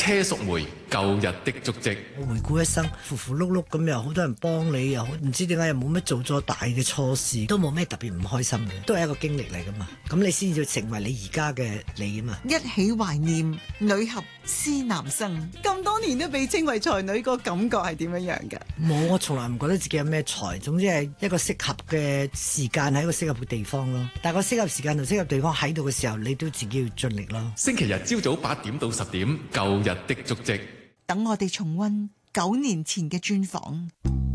車淑梅舊日的足跡。 我回顧一生，符符碌碌咁，又好多人幫你，又唔知點解又冇乜做咗大嘅錯事，都冇咩特別唔開心嘅，都係一個經歷嚟噶嘛。咁你先至成為你而家嘅你啊嘛。 一起懷念女俠施南生，咁多年都被稱為才女，個感覺係點樣樣㗎？ 冇，我從來唔覺得自己有咩才，總之係一個適合嘅時間喺一個適合嘅地方咯。但係個適合時間同適合地方喺度嘅時候，你都自己要盡力咯。 星期日朝早8點到10點，舊日的足跡。 等我哋重溫9年前嘅專訪。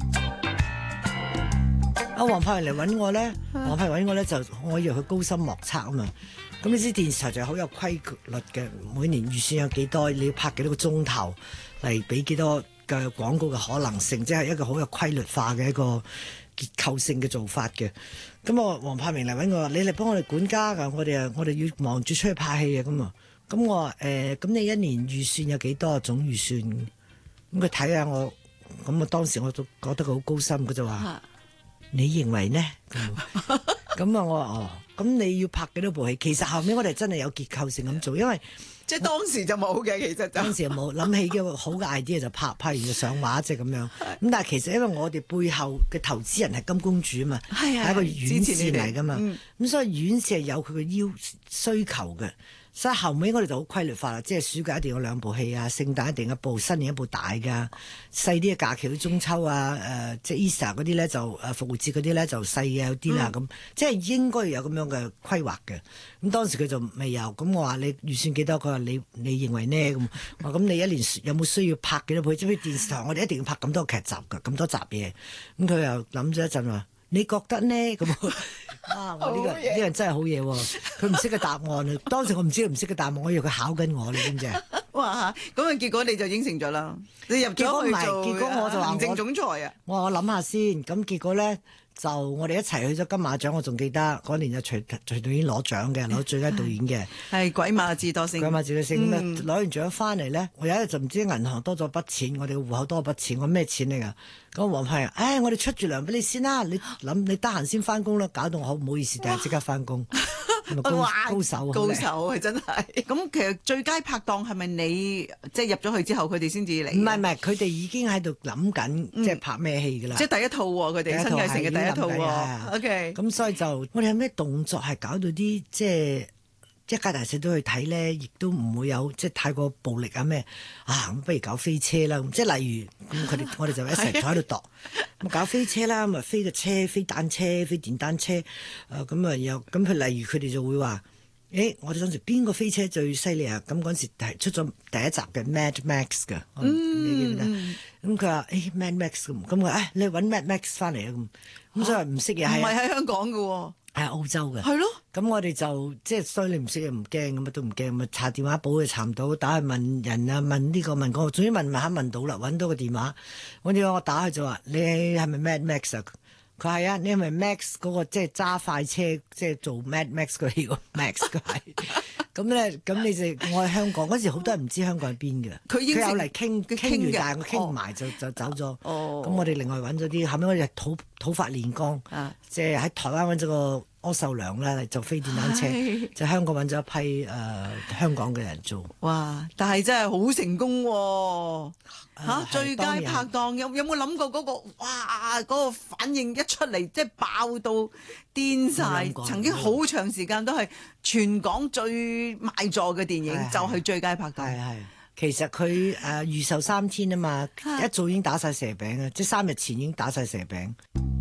阿黃柏榮嚟揾我咧，黃柏榮揾我咧就我以為佢高深莫測啊嘛。咁呢啲電視台就係好有規律嘅，每年預算有幾多，你要拍幾多個鐘頭嚟俾幾多嘅廣告嘅可能性，即係一個好有規律化嘅一個結構性嘅做法嘅。咁我黃柏榮嚟揾我，你嚟幫我哋管家㗎，我哋要忙住出去拍戲啊咁啊。咁我話咁你一年預算有幾多總預算？咁佢睇下我，咁我當時我都覺得佢好高深，佢就話。你認為呢？咁啊，我話哦，咁你要拍幾多部戲？其實後尾我哋真係有結構性咁做，因為即係當時就冇嘅，其實當時又冇諗起嘅好嘅 idea 就拍完就上畫即係咁樣。咁但係其實因為我哋背後嘅投資人係金公主啊嘛，係一個院線嚟噶嘛，咁所以院線係有佢嘅需求嘅。所以後尾我哋就好規律化啦，即係暑假一定有2部戲啊，聖誕一定一部，新年一部大㗎，細啲嘅假期，中秋啊，即係 Easter 嗰啲咧就復活節嗰啲咧就細嘅有啲啦咁，即係應該有咁樣嘅規劃嘅。咁當時佢就未有，咁我話你預算幾多？佢話你認為呢？咁我話咁你一年有冇需要拍幾多部？即係電視台我哋一定要拍咁多劇集㗎，咁多集嘢。咁佢又諗咗一陣話。你覺得呢？咁我呢個人真係好嘢喎！佢唔識嘅答案啊！當時我唔知佢唔識嘅答案，我以為佢考緊我，你知唔知啊？ 哇！咁啊，結果你就應承咗啦。你入咗去做結果我就話行政總裁啊！ 我諗下先，咁結果咧就我哋一齊去咗金馬獎，我仲記得嗰年就徐導演攞獎嘅，攞最佳導演嘅。 係鬼馬智多星。鬼馬智多星咁啊！攞完獎翻嚟咧，我有一日就唔知銀行多咗筆錢，我哋戶口多咗筆錢，我咩錢嚟㗎？咁黃柏榮，我哋出住糧俾你先啦，你得閒先翻工啦，搞到我好唔好意思，但係即刻翻工。高手係真係。咁其實最佳拍檔係咪你即係入咗去之後佢哋先至嚟？唔係，佢哋已經喺度諗緊即係拍咩戲㗎啦。即係第一套喎，佢哋新藝城嘅第一套喎。OK。咁所以就我哋有咩動作係搞到啲即係一家大細都去睇咧，亦都唔會有即係太過暴力啊咩啊，咁不如搞飛車啦。即係例如咁，我哋就一齊坐喺度度咁搞飛車啦，咁啊飛個車、飛單車、飛電單車，咁啊又咁佢例如佢哋就會話，我哋當時邊個飛車最犀利啊？咁嗰陣時係出咗第一集嘅 Mad Max 㗎，你記唔記得？咁佢話Mad Max 咁我你揾 Mad Max 翻嚟啊咁所以唔識嘢係唔係喺香港㗎喎？係澳洲嘅，係咯。咁我哋就即係所以你唔識嘢唔驚，咁乜都唔驚，咪查電話簿又查唔到，打去問人啊，問呢個問嗰個，總之問下問到啦，揾到個電話。我打去就話你係咪 Mad Max 啊？佢係啊，你係咪 Max 嗰個即係揸快車即係做 Mad Max 嗰個 Max 佢係。咁咧，咁你就我喺香港嗰時好多人唔知香港喺邊嘅，佢有嚟傾完，但係我傾唔埋就走咗。咁我哋另外揾咗啲，後尾我哋土法煉鋼，即係喺台灣揾咗個柯受良啦，就飛電單車，就香港揾咗一批香港嘅人做。哇！但係真係好成功喎！最佳拍檔有冇諗過嗰個哇嗰個反應一出嚟，即係爆到癲晒，曾經好長時間都係全港最賣座嘅電影，就係最佳拍檔。係其實佢預售3天啊嘛，一早已經打晒蛇餅啊，即係3日前已經打晒蛇餅。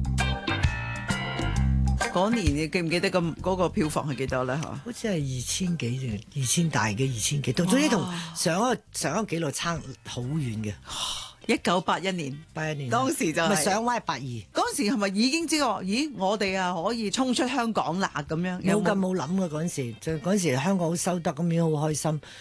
嗰年你記唔記得嗰個票房係幾多咧？嚇，好似係2000幾定2000大嘅2000幾，總之同上一個紀錄差好遠嘅。1981年，當時就係上位82。嗰陣時係咪已經知道？咦，我哋可以衝出香港啦咁樣？冇諗嘅嗰陣時，就嗰陣時香港好收得咁樣，好開心。